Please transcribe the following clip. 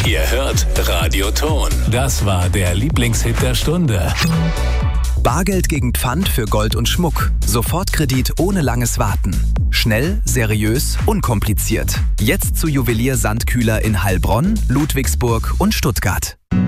Ihr hört Radio Ton. Das war der Lieblingshit der Stunde. Bargeld gegen Pfand für Gold und Schmuck. Sofortkredit ohne langes Warten. Schnell, seriös, unkompliziert. Jetzt zu Juwelier Sandkühler in Heilbronn, Ludwigsburg und Stuttgart.